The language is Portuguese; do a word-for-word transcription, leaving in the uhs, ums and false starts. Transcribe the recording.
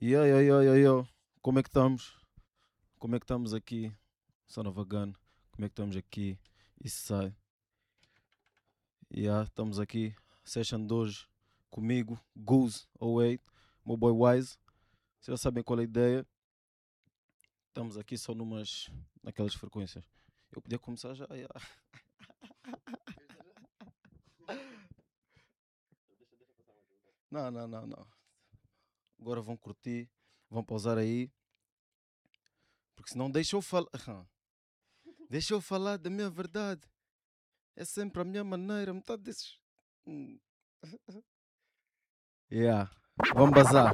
Yo, yo, yo, yo, yo. Como é que estamos? Como é que estamos aqui? Son of a Gun. Como é que estamos aqui? Eastside. Yeah, estamos aqui. Session de hoje. Comigo, Goose oh eight, meu boy Wise. Vocês já sabem qual é a ideia. Estamos aqui só numas. Naquelas frequências. Eu podia começar já. Yeah. Não, não, não, não. Agora vão curtir. Vão pausar aí. Porque senão deixa eu falar. Deixa eu falar da minha verdade. É sempre a minha maneira. Metade desses. Hum. Yeah. Vamos bazar.